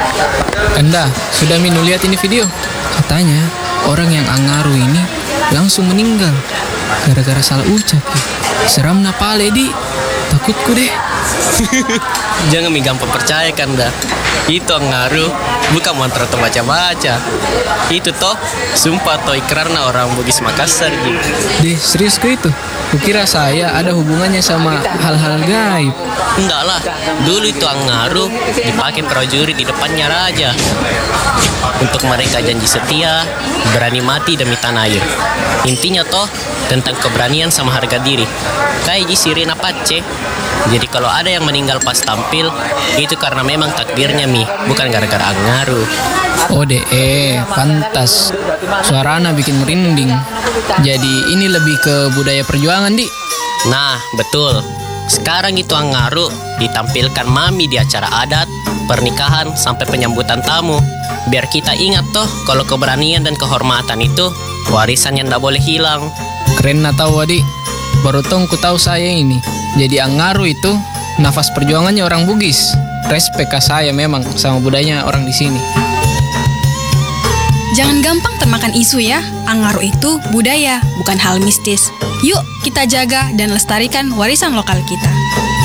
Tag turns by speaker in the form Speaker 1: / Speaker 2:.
Speaker 1: Anda, sudah Minu lihat ini video? Katanya, orang yang Angaru ini langsung meninggal gara-gara salah ucap. Seram napale, Di. Takutku deh.
Speaker 2: Jangan gampang percaya kan dah. Itu ngaruh, bukan mantra atau baca-baca. Itu toh sumpah atau ikrarna orang Bugis Makassar gitu.
Speaker 1: Deh, serius ke itu? Kukira saya ada hubungannya sama hal-hal gaib.
Speaker 2: Enggak lah, dulu itu ngaruh dipakai prajurit di depannya raja. Untuk mereka janji setia, berani mati demi tanah air. Intinya toh tentang keberanian sama harga diri. Kayak di Sirena Pace. Jadi kalau ada yang meninggal pas tampil, itu karena memang takdirnya bukan gara-gara ngaruh.
Speaker 1: Oh pantas. Suarana bikin merinding. Jadi ini lebih ke budaya perjuangan, Di.
Speaker 2: Nah, betul. Sekarang itu ngaruh ditampilkan mami di acara adat, pernikahan, sampai penyambutan tamu. Biar kita ingat toh kalau keberanian dan kehormatan itu warisan yang tidak boleh hilang.
Speaker 1: Keren tahu, Di. Baru ku tahu saya ini. Jadi Angaru itu nafas perjuangannya orang Bugis. Respek saya memang sama budayanya orang di sini.
Speaker 3: Jangan gampang termakan isu ya. Angaru itu budaya, bukan hal mistis. Yuk kita jaga dan lestarikan warisan lokal kita.